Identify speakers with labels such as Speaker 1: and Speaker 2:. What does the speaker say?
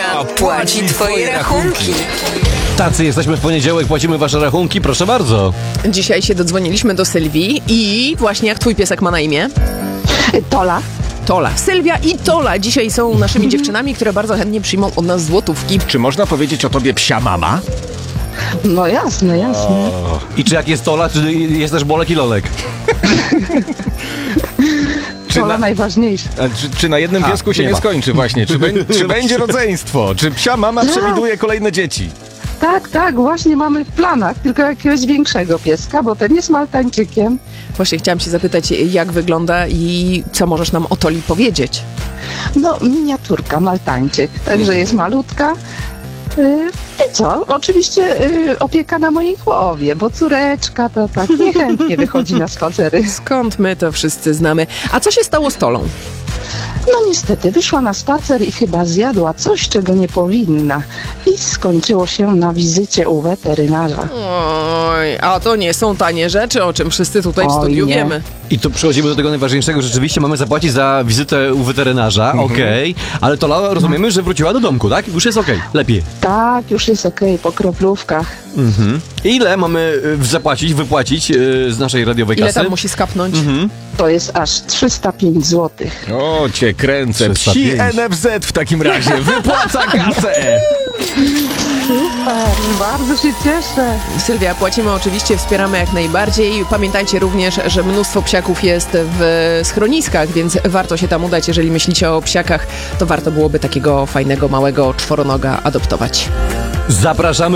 Speaker 1: Sylwia płaci twoje rachunki.
Speaker 2: Tacy jesteśmy w poniedziałek, płacimy wasze rachunki, proszę bardzo.
Speaker 3: Dzisiaj się dodzwoniliśmy do Sylwii i właśnie jak twój piesek ma na imię?
Speaker 4: Tola.
Speaker 3: Tola. Sylwia i Tola dzisiaj są naszymi dziewczynami, które bardzo chętnie przyjmą od nas złotówki.
Speaker 5: Czy można powiedzieć o tobie psia mama?
Speaker 4: No jasne, jasne.
Speaker 2: I czy jak jest Tola, czy jest też Bolek i Lolek?
Speaker 4: Tola najważniejsza.
Speaker 5: Czy na jednym piesku się
Speaker 2: nie
Speaker 5: nie
Speaker 2: ma.
Speaker 5: skończy właśnie? Czy będzie rodzeństwo? Czy psia mama przewiduje kolejne dzieci?
Speaker 4: Tak, właśnie mamy w planach, tylko jakiegoś większego pieska, bo ten jest maltańczykiem.
Speaker 3: Właśnie chciałam się zapytać, jak wygląda i co możesz nam o Toli powiedzieć?
Speaker 4: No, miniaturka, maltańczyk, także jest malutka. I co? Oczywiście opieka na mojej głowie, bo córeczka to tak niechętnie wychodzi na spacery.
Speaker 3: Skąd my to wszyscy znamy? A co się stało z Tolą?
Speaker 4: No niestety, wyszła na spacer i chyba zjadła coś, czego nie powinna. I skończyło się na wizycie u weterynarza.
Speaker 3: Oj, a to nie są tanie rzeczy, o czym wszyscy tutaj w
Speaker 4: Oj,
Speaker 3: studiu
Speaker 4: nie.
Speaker 3: wiemy.
Speaker 2: I tu przechodzimy do tego najważniejszego. Rzeczywiście mamy zapłacić za wizytę u weterynarza, okej. Ale Tola, rozumiemy, że wróciła do domku, tak? Już jest okej, lepiej.
Speaker 4: Tak, już jest okej, po kroplówkach.
Speaker 2: Ile mamy wypłacić z naszej radiowej
Speaker 3: Ile
Speaker 2: kasy?
Speaker 3: tam musi skapnąć?
Speaker 4: To jest aż 305 zł.
Speaker 5: O, cię kręcę. Psi
Speaker 2: 305.
Speaker 5: NFZ w takim razie wypłaca kasę.
Speaker 4: Bardzo się cieszę.
Speaker 3: Sylwia, płacimy oczywiście, wspieramy jak najbardziej. Pamiętajcie również, że mnóstwo psiaków jest w schroniskach, więc warto się tam udać. Jeżeli myślicie o psiakach, to warto byłoby takiego fajnego, małego czworonoga adoptować.
Speaker 2: Zapraszamy